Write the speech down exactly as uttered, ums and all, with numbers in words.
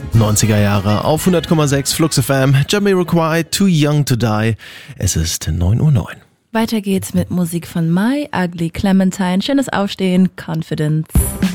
neunziger Jahre auf hundert Komma sechs Flux F M, Jamiroquai, Too Young to Die. Es ist neun Uhr neun. Weiter geht's mit Musik von My Ugly Clementine. Schönes Aufstehen, Confidence.